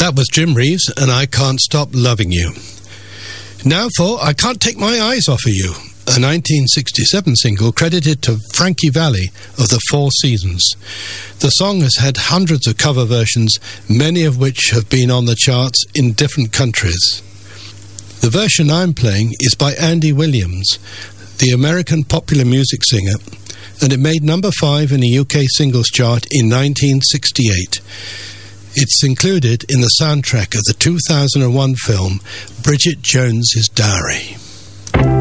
That was Jim Reeves and I Can't Stop Loving You. Now for I Can't Take My Eyes Off of You, a 1967 single credited to Frankie Valli of the Four Seasons. The song has had hundreds of cover versions, many of which have been on the charts in different countries. The version I'm playing is by Andy Williams, the American popular music singer, and it made number 5 in the UK singles chart in 1968. It's included in the soundtrack of the 2001 film Bridget Jones's Diary.